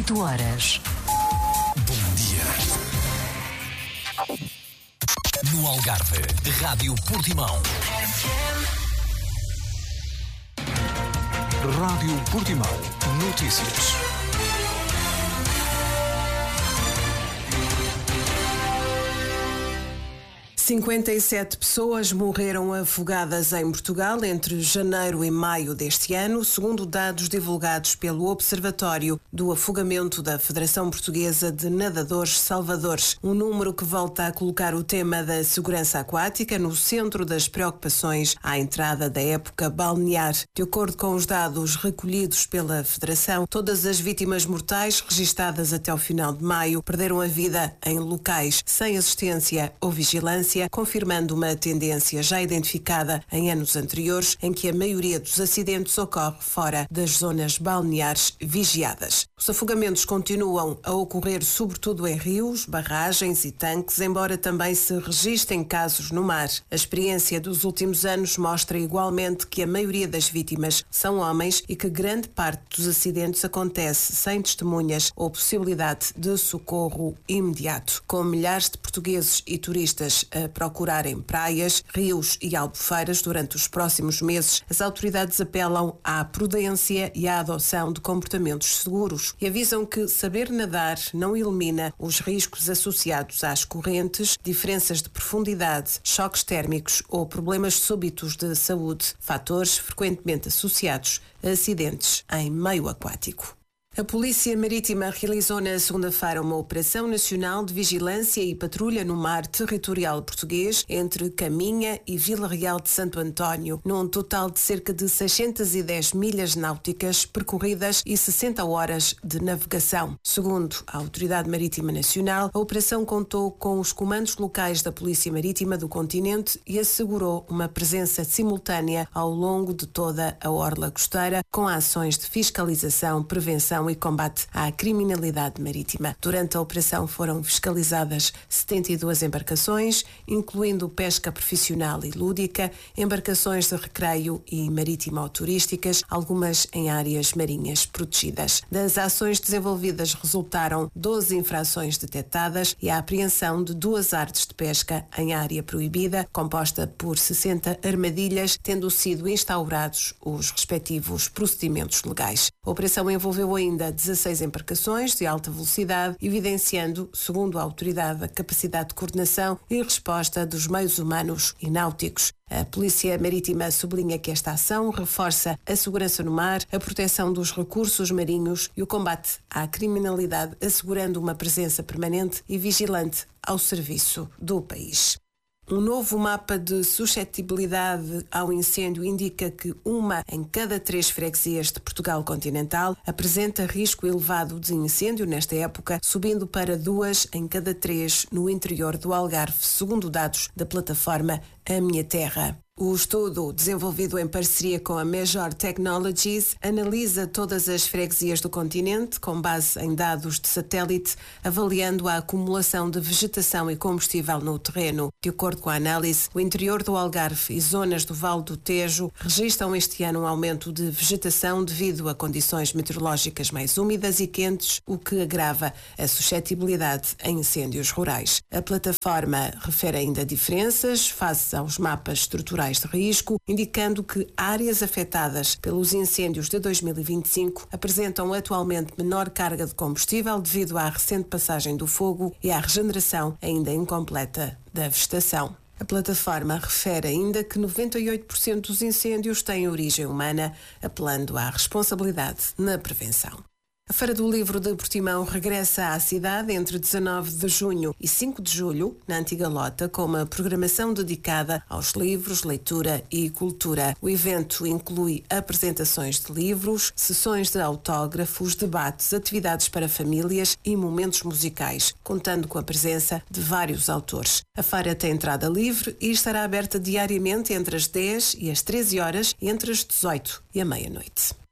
18 horas. Bom dia. No Algarve, Rádio Portimão. Rádio Portimão. Notícias. (57 pessoas morreram afogadas em Portugal entre janeiro e maio deste ano, segundo dados divulgados pelo Observatório do Afogamento da Federação Portuguesa de Nadadores Salvadores. Um número que volta a colocar o tema da segurança aquática no centro das preocupações à entrada da época balnear. De acordo com os dados recolhidos pela Federação, todas as vítimas mortais registadas até o final de maio perderam a vida em locais sem assistência ou vigilância, confirmando uma tendência já identificada em anos anteriores, em que a maioria dos acidentes ocorre fora das zonas balneares vigiadas. Os afogamentos continuam a ocorrer sobretudo em rios, barragens e tanques, embora também se registrem casos no mar. A experiência dos últimos anos mostra igualmente que a maioria das vítimas são homens e que grande parte dos acidentes acontece sem testemunhas ou possibilidade de socorro imediato. Com milhares de portugueses e turistas a procurarem praias, rios e albufeiras durante os próximos meses, as autoridades apelam à prudência e à adoção de comportamentos seguros e avisam que saber nadar não elimina os riscos associados às correntes, diferenças de profundidade, choques térmicos ou problemas súbitos de saúde, fatores frequentemente associados a acidentes em meio aquático. A Polícia Marítima realizou na segunda-feira uma operação nacional de vigilância e patrulha no mar territorial português entre Caminha e Vila Real de Santo António, num total de cerca de 610 milhas náuticas percorridas e 60 horas de navegação. Segundo a Autoridade Marítima Nacional, a operação contou com os comandos locais da Polícia Marítima do continente e assegurou uma presença simultânea ao longo de toda a orla costeira, com ações de fiscalização, prevenção e combate à criminalidade marítima. Durante a operação foram fiscalizadas 72 embarcações, incluindo pesca profissional e lúdica, embarcações de recreio e marítimo-turísticas, algumas em áreas marinhas protegidas. Das ações desenvolvidas resultaram 12 infrações detectadas e a apreensão de 2 artes de pesca em área proibida, composta por 60 armadilhas, tendo sido instaurados os respectivos procedimentos legais. A operação envolveu ainda 16 embarcações de alta velocidade, evidenciando, segundo a autoridade, a capacidade de coordenação e resposta dos meios humanos e náuticos. A Polícia Marítima sublinha que esta ação reforça a segurança no mar, a proteção dos recursos marinhos e o combate à criminalidade, assegurando uma presença permanente e vigilante ao serviço do país. Um novo mapa de suscetibilidade ao incêndio indica que 1 em cada 3 freguesias de Portugal continental apresenta risco elevado de incêndio nesta época, subindo para 2 em cada 3 no interior do Algarve, segundo dados da plataforma A Minha Terra. O estudo, desenvolvido em parceria com a Major Technologies, analisa todas as freguesias do continente com base em dados de satélite, avaliando a acumulação de vegetação e combustível no terreno. De acordo com a análise, o interior do Algarve e zonas do Vale do Tejo registram este ano um aumento de vegetação devido a condições meteorológicas mais úmidas e quentes, o que agrava a suscetibilidade a incêndios rurais. A plataforma refere ainda diferenças face aos mapas estruturais de risco, indicando que áreas afetadas pelos incêndios de 2025 apresentam atualmente menor carga de combustível devido à recente passagem do fogo e à regeneração ainda incompleta da vegetação. A plataforma refere ainda que 98% dos incêndios têm origem humana, apelando à responsabilidade na prevenção. A Feira do Livro de Portimão regressa à cidade entre 19 de junho e 5 de julho, na Antiga Lota, com uma programação dedicada aos livros, leitura e cultura. O evento inclui apresentações de livros, sessões de autógrafos, debates, atividades para famílias e momentos musicais, contando com a presença de vários autores. A feira tem entrada livre e estará aberta diariamente entre as 10 e as 13 horas e entre as 18 e a meia-noite.